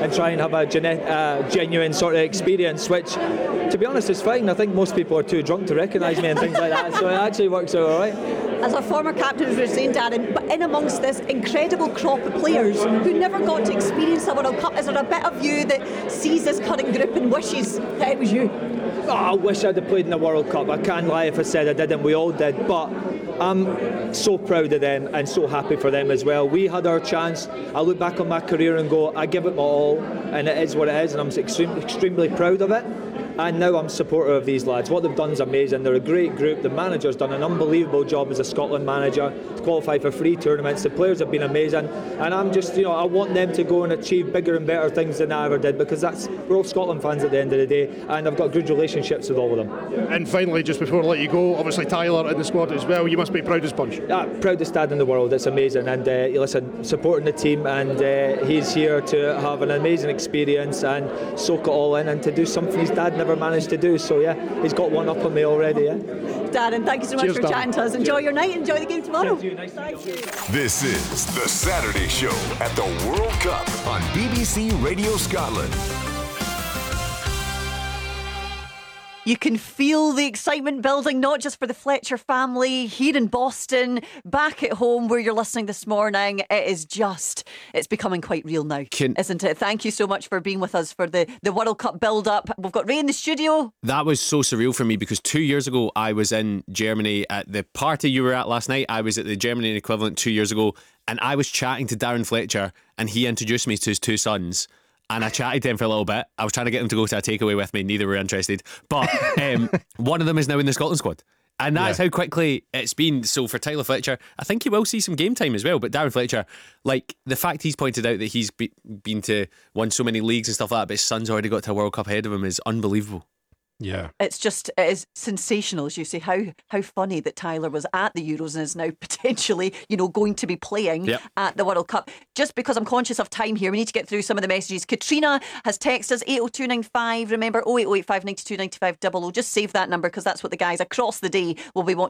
and try and have a genuine sort of experience, which, to be honest, is fine. I think most people are too drunk to recognise me and things like that, so it actually works out all right. As a former captain, as we were saying, Darren, but in amongst this incredible crop of players who never got to experience a World Cup, is there a bit of you that sees this current group and wishes that it was you? Oh, I wish I'd have played in the World Cup. I can't lie if I said I didn't. We all did, but I'm so proud of them and so happy for them as well. We had our chance. I look back on my career and go, I give it my all, and it is what it is, and I'm extremely proud of it. And now I'm supporter of these lads. What they've done is amazing. They're a great group. The manager's done an unbelievable job as a Scotland manager to qualify for 3 tournaments. The players have been amazing, and I'm just, I want them to go and achieve bigger and better things than I ever did, because we're all Scotland fans at the end of the day, and I've got good relationships with all of them. And finally, just before I let you go, obviously Tyler in the squad as well. You must be proud as punch. Proudest dad in the world. It's amazing, and listen, supporting the team, and he's here to have an amazing experience and soak it all in, and to do something his dad never managed to do. So yeah, he's got one up on me already. Yeah. Darren, thank you so much for chatting to us. Enjoy your night. Enjoy the game tomorrow. Thank you. This is The Saturday Show at the World Cup on BBC Radio Scotland. You can feel the excitement building, not just for the Fletcher family here in Boston, back at home where you're listening this morning. It's becoming quite real now, isn't it? Thank you so much for being with us for the World Cup build-up. We've got Ray in the studio. That was so surreal for me, because 2 years ago I was in Germany at the party you were at last night. I was at the Germany equivalent 2 years ago, and I was chatting to Darren Fletcher, and he introduced me to his 2 sons. And I chatted to him for a little bit. I was trying to get them to go to a takeaway with me. Neither were interested. But one of them is now in the Scotland squad. And that's how quickly it's been. So for Tyler Fletcher, I think he will see some game time as well. But Darren Fletcher, like the fact he's pointed out that he's won so many leagues and stuff like that, but his son's already got to a World Cup ahead of him, is unbelievable. Yeah. It is sensational, as you say, how funny that Tyler was at the Euros and is now potentially, going to be playing at the World Cup. Just because I'm conscious of time here, we need to get through some of the messages. Katrina has texted us 80295. Remember 08085 92 95 00. Just save that number, because that's what the guys across the day will be wanting